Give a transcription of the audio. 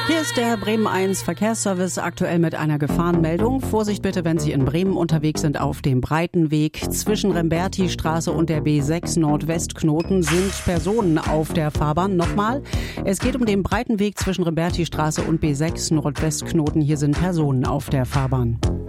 Hier ist der Bremen 1 Verkehrsservice, aktuell mit einer Gefahrenmeldung. Vorsicht bitte, wenn Sie in Bremen unterwegs sind auf dem Breitenweg. Zwischen Remberti-Straße und der B6 Nordwestknoten sind Personen auf der Fahrbahn. Nochmal, es geht um den Breitenweg zwischen Remberti-Straße und B6 Nordwestknoten. Hier sind Personen auf der Fahrbahn.